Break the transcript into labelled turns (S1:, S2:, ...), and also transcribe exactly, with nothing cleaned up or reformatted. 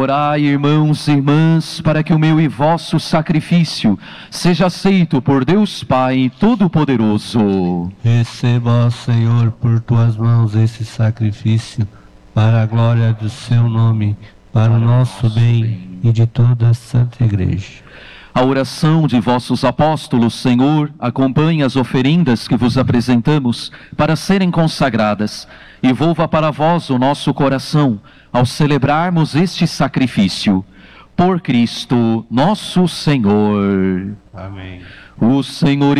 S1: Orai, irmãos e irmãs, para que o meu e vosso sacrifício seja aceito por Deus Pai Todo-Poderoso.
S2: Receba, ó Senhor, por tuas mãos esse sacrifício, para a glória do seu nome, para o nosso bem e de toda a Santa Igreja.
S1: A oração de vossos apóstolos, Senhor, acompanhe as oferendas que vos apresentamos para serem consagradas e volva para vós o nosso coração ao celebrarmos este sacrifício. Por Cristo, nosso Senhor.
S2: Amém.
S1: O Senhor